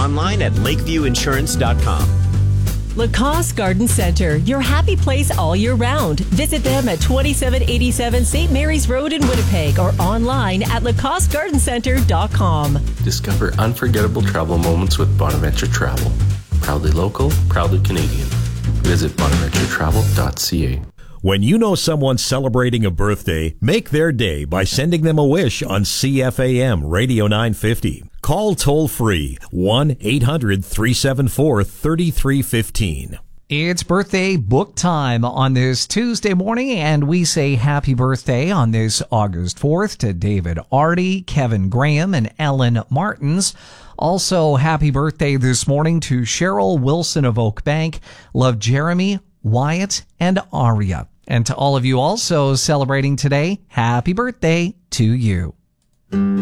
online at lakeviewinsurance.com. Lacoste Garden Center, your happy place all year round. Visit them at 2787 St. Mary's Road in Winnipeg or online at lacostegardencenter.com. Discover unforgettable travel moments with Bonaventure Travel. Proudly local, proudly Canadian. Visit bonaventuretravel.ca. When you know someone's celebrating a birthday, make their day by sending them a wish on CFAM Radio 950. Call toll-free 1-800-374-3315. It's birthday book time on this Tuesday morning, and we say happy birthday on this August 4th to David Artie, Kevin Graham, and Ellen Martins. Also, happy birthday this morning to Cheryl Wilson of Oak Bank. Love Jeremy, Wyatt, and Aria. And to all of you also celebrating today, happy birthday to you.